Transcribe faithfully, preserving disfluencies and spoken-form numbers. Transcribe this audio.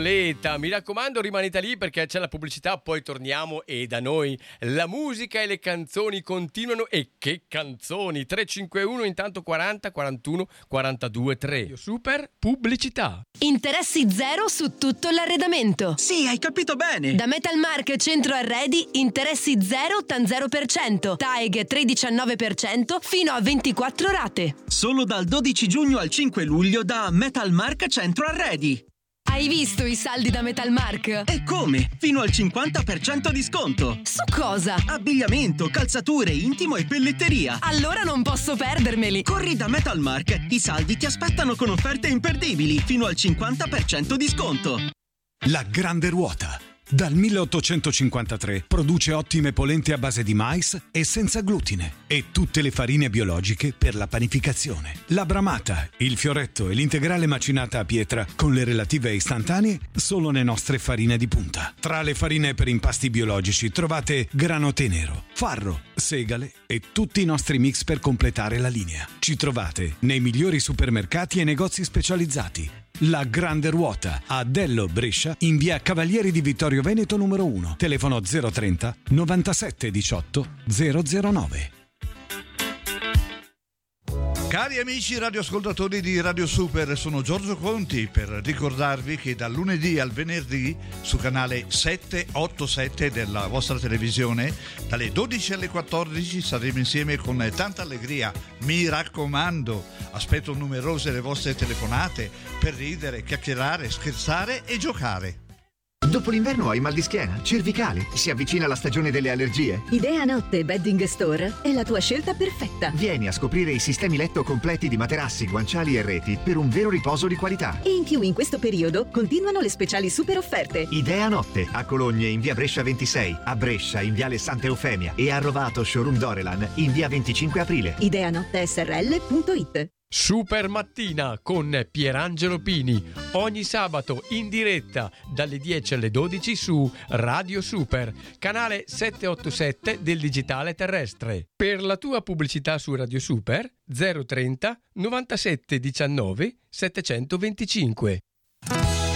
Violeta. Mi raccomando, rimanete lì perché c'è la pubblicità, poi torniamo e da noi la musica e le canzoni continuano. E che canzoni! tre cinque uno intanto quaranta quarantuno quarantadue tre. Super pubblicità. Interessi zero su tutto l'arredamento. Sì, hai capito bene. Da Metalmark Centro Arredi, interessi zero tan zero per cento. T A E G tre virgola diciannove per cento fino a ventiquattro rate. Solo dal dodici giugno al cinque luglio da Metalmark Centro Arredi. Hai visto i saldi da Metalmark? E come? Fino al cinquanta per cento di sconto. Su cosa? Abbigliamento, calzature, intimo e pelletteria. Allora non posso perdermeli. Corri da Metalmark, i saldi ti aspettano con offerte imperdibili, fino al cinquanta per cento di sconto. La Grande Ruota. Dal milleottocentocinquantatré produce ottime polente a base di mais e senza glutine e tutte le farine biologiche per la panificazione. La bramata, il fioretto e l'integrale macinata a pietra con le relative istantanee solo le nostre farine di punta. Tra le farine per impasti biologici trovate grano tenero, farro, segale e tutti i nostri mix per completare la linea. Ci trovate nei migliori supermercati e negozi specializzati. La Grande Ruota a Dello Brescia in via Cavalieri di Vittorio Veneto numero uno, telefono zero trenta novantasette diciotto zero zero nove. Cari amici radioascoltatori di Radio Super, sono Giorgio Conti per ricordarvi che dal lunedì al venerdì su canale settecentoottantasette della vostra televisione dalle dodici alle quattordici saremo insieme con tanta allegria. Mi raccomando, aspetto numerose le vostre telefonate per ridere, chiacchierare, scherzare e giocare. Dopo l'inverno hai mal di schiena, cervicale, si avvicina la stagione delle allergie? Idea Notte Bedding Store è la tua scelta perfetta. Vieni a scoprire i sistemi letto completi di materassi, guanciali e reti per un vero riposo di qualità. E in più in questo periodo continuano le speciali super offerte. Idea Notte a Cologne in via Brescia ventisei, a Brescia in viale Santa Eufemia e a Rovato Showroom Dorelan in via venticinque aprile. Ideanotte S R L punto it. Super Mattina con Pierangelo Pini, ogni sabato in diretta dalle dieci alle dodici su Radio Super, canale settecentoottantasette del digitale terrestre. Per la tua pubblicità su Radio Super zero trenta novantasette diciannove settecentoventicinque.